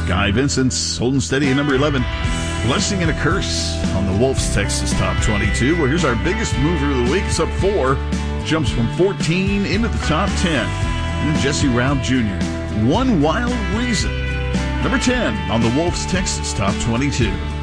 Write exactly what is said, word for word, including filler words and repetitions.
Guy Vincent's holding steady at number eleven. Blessing and a Curse on the Wolves Texas Top twenty-two. Well, here's our biggest mover of the week. It's up four. Jumps from fourteen into the top ten. And Jesse Raub Junior One Wild Reason. Number ten on the Wolves Texas Top twenty-two.